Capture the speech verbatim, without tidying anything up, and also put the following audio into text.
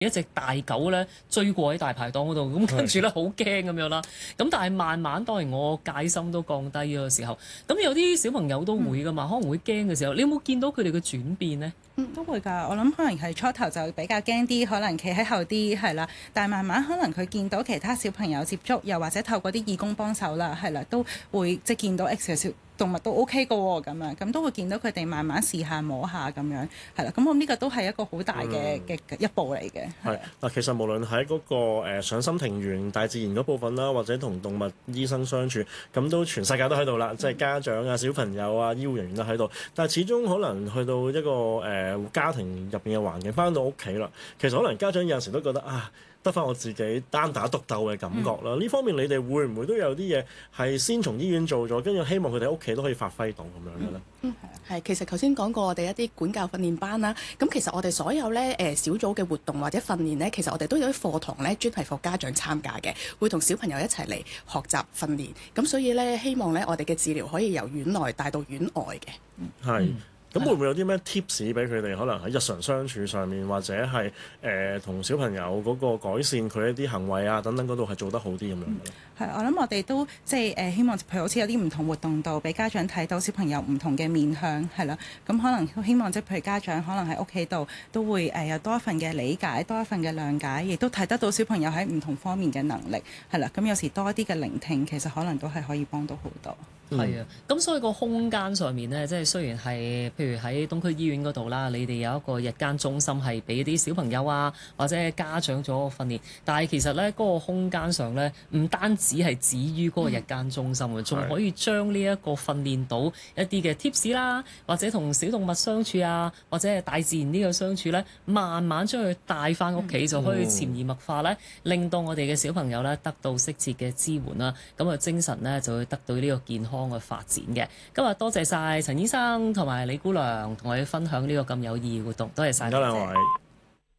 一隻大狗咧追過喺大排檔嗰度，咁跟住咧好驚咁樣啦。咁但係慢慢當然我戒心都降低嘅時候，咁有啲小朋友都會噶嘛，可能會驚嘅時候，你有冇見到佢哋嘅轉變呢？ 嗯，都會㗎。我諗可能係初頭就比較驚啲，可能企喺後啲係啦。但係慢慢可能佢見到其他小朋友接觸，又或者透過啲義工幫手啦，係啦，都會即係見到 X 小動物都 OK 嘅喎，咁樣咁都會見到佢哋慢慢試下摸下咁樣，係啦。咁我呢個都係一個好大嘅嘅、嗯、一步嚟嘅。係嗱，其實無論喺嗰、那個誒、呃、上心庭園大自然嗰部分啦，或者同動物醫生相處，咁都全世界都喺度啦，嗯、即係家長啊、小朋友啊、醫護人員都喺度。但係始終可能去到一個誒、呃、家庭入邊嘅環境，翻到屋企啦，其實可能家長有陣時都覺得啊，得翻我自己單打獨鬥嘅感覺啦。呢、嗯、方面你哋會唔會都有啲嘢係先從醫院做咗，跟住希望佢哋喺屋企都可以發揮到咁樣嘅咧？ 嗯，係，其實頭先講過我哋一啲管教訓練班啦，咁其實我哋所有咧誒小組嘅活動或者訓練咧，其實我哋都有啲課堂咧專係畀家長參加嘅，會同小朋友一齊嚟學習訓練，咁所以咧希望咧我哋嘅治療可以由院內帶到院外嘅。 係、嗯。咁會唔會有啲咩 tips 俾佢哋？可能喺日常相處上面，或者係誒同小朋友嗰個改善佢一啲行為啊等等嗰度係做得好啲咁樣嘅咧？ 係、嗯，我諗我哋都即係誒希望，譬如好似有啲唔同活動度，俾家長睇到小朋友唔同嘅面向，係啦。咁可能希望即係譬如家長可能喺屋企度都會誒有多一份嘅理解，多一份嘅諒解，亦都睇得到小朋友喺唔同方面嘅能力，係啦。咁有時多一啲嘅聆聽，其實可能都係可以幫到好多。 係啊，咁所以個空間上面呢，即係雖然係譬如喺東區醫院嗰度啦，你哋有一個日間中心係俾啲小朋友啊或者家長做個訓練，但係其實呢嗰、嗰個空間上呢，唔單止係止於嗰個日間中心嘅，仲、嗯、可以將呢一個訓練到一啲嘅 tips 啦，或者同小動物相處啊，或者係大自然呢個相處呢，慢慢將佢帶翻屋企，就可以潛移默化呢，令到我哋嘅小朋友呢得到適切嘅支援啦，咁啊精神呢就會得到呢個健康嘅發展嘅。今日多謝晒陳醫生同埋李姑娘同我哋分享呢個咁有意義嘅活動，多謝晒。 唔該兩位。